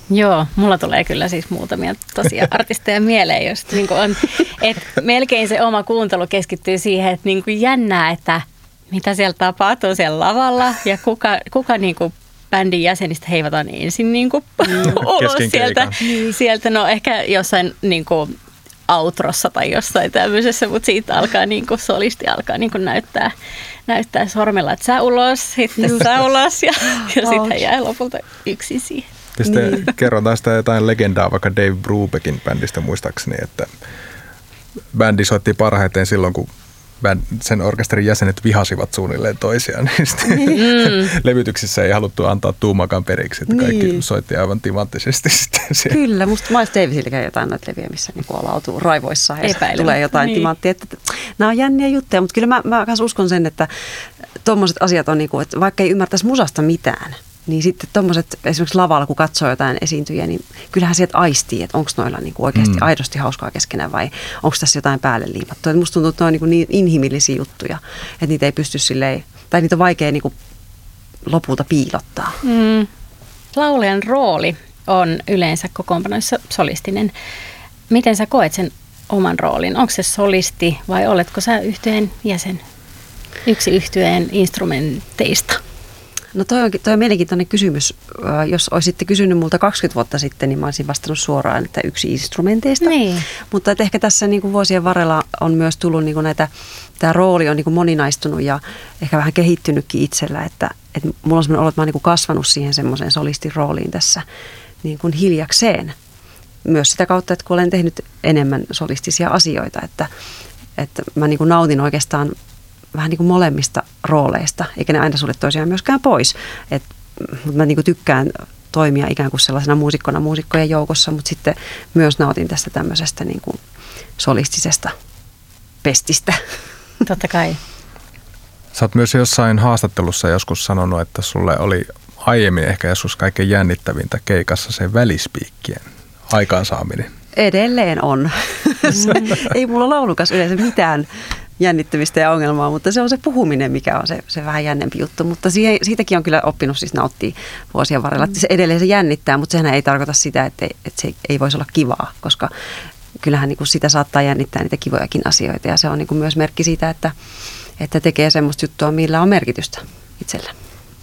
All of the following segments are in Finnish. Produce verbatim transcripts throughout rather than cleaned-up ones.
Joo, mulla tulee kyllä siis muutamia tosiaan artisteja mieleen, jos niin on, että melkein se oma kuuntelu keskittyy siihen, että niin kuin jännää, että mitä siellä tapahtuu siellä lavalla ja kuka, kuka niin kuin bändin jäsenistä heivataan ensin niin kuin ulos sieltä, sieltä. No ehkä jossain niin kuin outrossa tai jossain tämmöisessä, mutta siitä alkaa niin kuin solisti alkaa niin kuin näyttää, näyttää sormella, että sä ulos, sitten Just. sä ulos ja, ja sitten jää lopulta yksin siihen. Ja sitten niin. kerrotaan sitä jotain legendaa vaikka Dave Brubeckin bändistä muistaakseni, että bändi soitti parhaiten silloin, kun sen orkesterin jäsenet vihasivat suunnilleen toisiaan, niin sitten mm. levytyksissä ei haluttu antaa tuumakaan periksi, että kaikki niin. soitti aivan timanttisesti sitten siellä. Kyllä, musta Miles Davisilläkin jotain noita levyjä, missä niinku olautuu raivoissa ja tulee jotain niin. timanttia. Että, nämä on jänniä juttuja, mutta kyllä mä, mä kanssa uskon sen, että tommoset asiat on, niinku, että vaikka ei ymmärtäisi musasta mitään, niin sitten tuommoiset esimerkiksi lavalla, kun katsoo jotain esiintyjiä, niin kyllähän sieltä aistii, että onko noilla niinku oikeasti mm. aidosti hauskaa keskenään vai onko tässä jotain päälle liimattua. Musta tuntuu, että ne on niinku niin inhimillisiä juttuja, että niitä ei pysty silleen, tai niitä on vaikea niinku lopulta piilottaa. Mm. Laulajan rooli on yleensä kokoonpanoissa solistinen. Miten sä koet sen oman roolin? Onko se solisti vai oletko sä yhtyeen jäsen? Yksi yhtyeen instrumenteista. No toi on, toi on mielenkiintoinen kysymys. Jos olisitte kysynyt multa kaksikymmentä vuotta sitten, niin mä olisin vastannut suoraan, että yksi instrumenteista. Niin. Mutta että ehkä tässä niin kuin vuosien varrella on myös tullut niin kuin näitä, tämä rooli on niin kuin moninaistunut ja ehkä vähän kehittynytkin itsellä. Että, että mulla on sellainen olo, että mä oon niin kuin kasvanut siihen semmoiseen solistin rooliin tässä niin kuin hiljakseen. Myös sitä kautta, että kun olen tehnyt enemmän solistisia asioita, että, että mä niin kuin nautin oikeastaan vähän niin kuin molemmista rooleista, eikä ne aina sulje toisiaan myöskään pois. Et, mutta mä niin kuin tykkään toimia ikään kuin sellaisena muusikkona muusikkojen joukossa, mutta sitten myös nautin tästä tämmöisestä niin kuin solistisesta pestistä. Totta kai. Sä oot myös jossain haastattelussa joskus sanonut, että sulle oli aiemmin ehkä joskus kaikkein jännittävintä keikassa se välispiikkien aikaansaaminen. Edelleen on. Ei mulla laulukas yleensä mitään jännittämistä ja ongelmaa, mutta se on se puhuminen, mikä on se, se vähän jännempi juttu. Mutta siihen, siitäkin on kyllä oppinut siis nauttia vuosien varrella. Mm. Se edelleen se jännittää, mutta sehän ei tarkoita sitä, että, että se ei voisi olla kivaa, koska kyllähän niin kuin sitä saattaa jännittää niitä kivojakin asioita. Ja se on niin kuin myös merkki siitä, että, että tekee semmoista juttua, millä on merkitystä itsellä.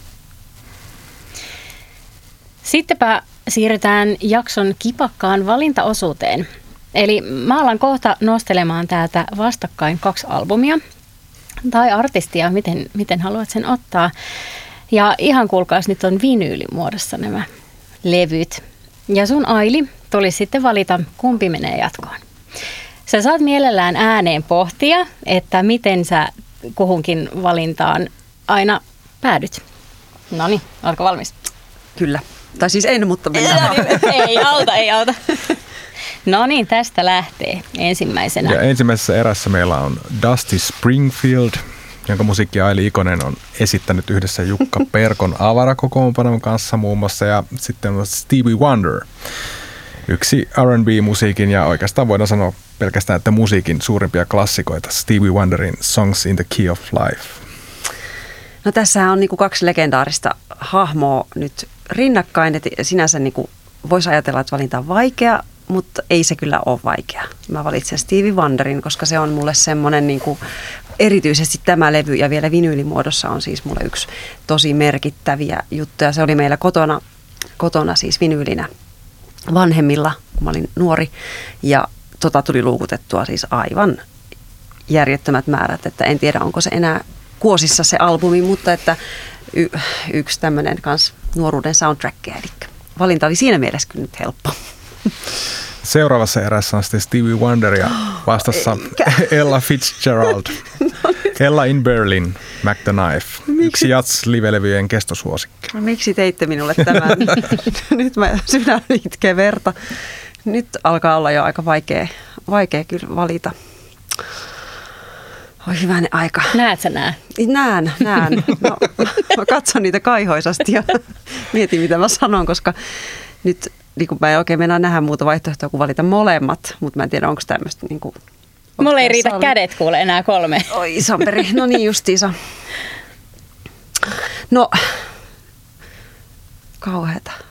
Sittenpä siirrytään jakson kipakkaan valintaosuuteen. Eli mä alan kohta nostelemaan täältä vastakkain kaksi albumia tai artistia, miten, miten haluat sen ottaa. Ja ihan kuulkaas, nyt on vinyylimuodossa nämä levyt. Ja sun Aili tuli sitten valita, kumpi menee jatkoon. Sä saat mielellään ääneen pohtia, että miten sä kuhunkin valintaan aina päädyt. Noniin, oletko valmis? Kyllä. Tai siis en, mutta mennään. Ei auta, ei auta. No niin, tästä lähtee ensimmäisenä. Ja ensimmäisessä erässä meillä on Dusty Springfield, jonka musiikkia Aili Ikonen on esittänyt yhdessä Jukka Perkon Avara-kokoonpanon kanssa muun muassa. Ja sitten on Stevie Wonder, yksi R and B-musiikin ja oikeastaan voidaan sanoa pelkästään, että musiikin suurimpia klassikoita, Stevie Wonderin Songs in the Key of Life. No tässä on niin kuin kaksi legendaarista hahmoa nyt rinnakkain, että sinänsä niin kuin voisi ajatella, että valinta on vaikea, mutta ei se kyllä ole vaikea. Mä valitsen Stevie Wonderin, koska se on mulle semmoinen, niin kuin, erityisesti tämä levy ja vielä vinyylimuodossa on siis mulle yksi tosi merkittäviä juttuja. Se oli meillä kotona, kotona siis vinyylinä vanhemmilla, kun mä olin nuori, ja tota tuli luukutettua siis aivan järjettömät määrät, että en tiedä onko se enää kuosissa se albumi, mutta että y- yksi tämmöinen kans nuoruuden soundtrackia, eli valinta oli siinä mielessä kyllä nyt helppo. Seuraavassa erässä on sitten Stevie Wonder ja vastassa Ella Fitzgerald. Ella in Berlin, Mac the Knife. Miksi? Yksi jazz-livelevyjen kestosuosikki. No, miksi teitte minulle tämän? Nyt mä sydän itkee verta. Nyt alkaa olla jo aika vaikea, vaikea kyllä valita. Oi hyvänen aika. Näet sä nää? Näen, näen. No, mä katson niitä kaihoisasti ja mietin mitä mä sanon, koska nyt niin kuin mä en oikein mennä nähdä muuta vaihtoehtoa kuin valita molemmat, mutta mä en tiedä onko tämmöistä niin kuin... Mulla ei riitä kädet kuule enää kolme. Oi samperi, no niin justiinsa. No, kauheata.